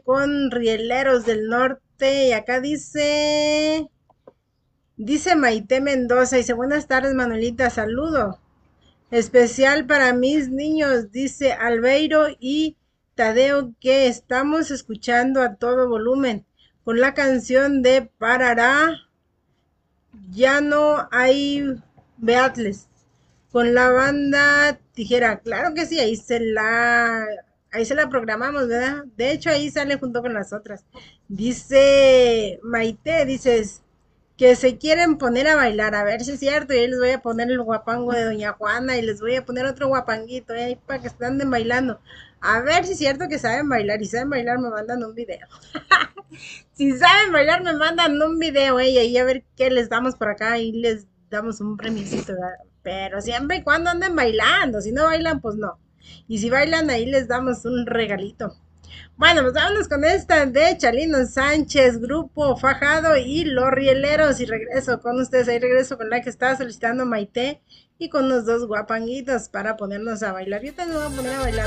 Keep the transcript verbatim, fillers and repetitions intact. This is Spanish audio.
con Rieleros del Norte. Y acá dice, dice Maite Mendoza, dice, buenas tardes Manuelita, saludo. Especial para mis niños, dice Albeiro y Tadeo, que estamos escuchando a todo volumen con la canción de Parará, ya no hay Beatles, con la banda Tijera. Claro que sí, ahí se la, ahí se la programamos, ¿verdad? De hecho, ahí sale junto con las otras. Dice Maite, dices que se quieren poner a bailar, a ver si es cierto, y ahí les voy a poner el guapango de Doña Juana y les voy a poner otro guapanguito, ¿eh? Ahí para que estén bailando. A ver si es cierto que saben bailar, y saben bailar me mandan un video. Si saben bailar me mandan un video, ¿eh? Y ahí a ver qué les damos por acá y les damos un premicito, ¿verdad? Pero siempre y cuando anden bailando, si no bailan, pues no. Y si bailan, ahí les damos un regalito. Bueno, pues vámonos con esta de Chalino Sánchez, Grupo Fajado y Los Rieleros. Y regreso con ustedes, ahí regreso con la que estaba solicitando Maite y con los dos guapanguitos para ponernos a bailar. Yo también me voy a poner a bailar.